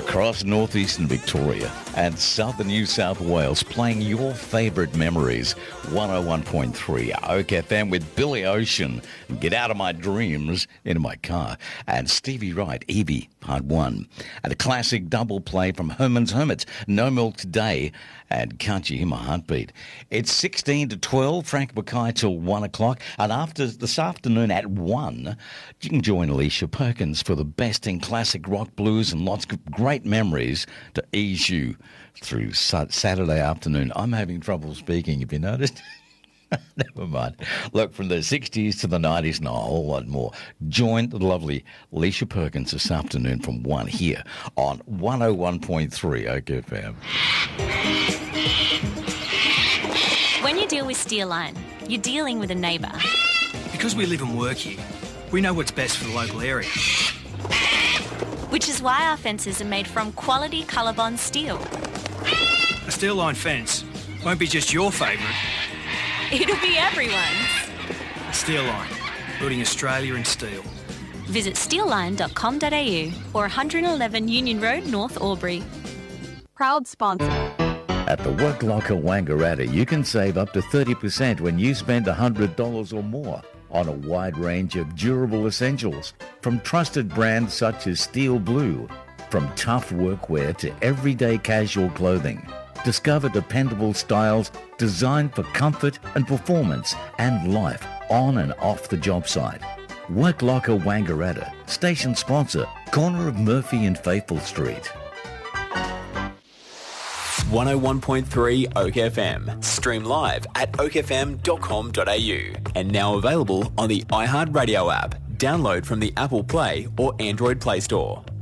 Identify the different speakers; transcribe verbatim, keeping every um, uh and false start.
Speaker 1: across northeastern Victoria and southern New South Wales, playing your favourite memories. one oh one point three Oak F M with Billy Ocean, Get Out of My Dreams, Into My Car, and Stevie Wright, Evie, Part one. And a classic double play from Herman's Hermits, No Milk Today, and Can't You Hear My Heartbeat. It's sixteen to twelve, Frank Mackay till one o'clock, and after this afternoon at one, you can join Alicia Perkins for the best in classic rock, blues, and lots of great memories to ease you through Saturday afternoon. I'm having trouble speaking, if you noticed. Never mind. Look, from the sixties to the nineties and a whole lot more. Join the lovely Alicia Perkins this afternoon from one here on one oh one point three Oak F M.
Speaker 2: When you deal with Steelline, you're dealing with a neighbour.
Speaker 3: Because we live and work here, we know what's best for the local area.
Speaker 2: Which is why our fences are made from quality Colorbond steel.
Speaker 3: A Steelline fence won't be just your favourite.
Speaker 2: It'll be everyone's.
Speaker 3: Steelline, building Australia in steel.
Speaker 2: Visit steelline dot com dot a u or one eleven Union Road, North Albury.
Speaker 4: Proud sponsor.
Speaker 1: At the Work Locker Wangaratta, you can save up to thirty percent when you spend one hundred dollars or more on a wide range of durable essentials, from trusted brands such as Steel Blue, from tough workwear to everyday casual clothing. Discover dependable styles designed for comfort and performance and life on and off the job site. Work Locker Wangaratta, station sponsor, corner of Murphy and Faithful Street.
Speaker 5: one oh one point three Oak F M. Stream live at oak f m dot com dot a u and now available on the iHeartRadio app. Download from the Apple Play or Android Play Store.